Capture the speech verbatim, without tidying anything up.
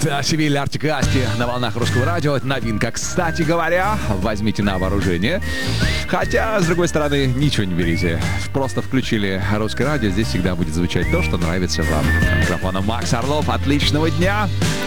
Севиль, Артик и Асти на волнах русского радио. Это новинка, кстати говоря. Возьмите на вооружение. Хотя, с другой стороны, ничего не берите. Просто включили русское радио. Здесь всегда будет звучать то, что нравится вам. Микрофоном Макс Орлов. Отличного дня.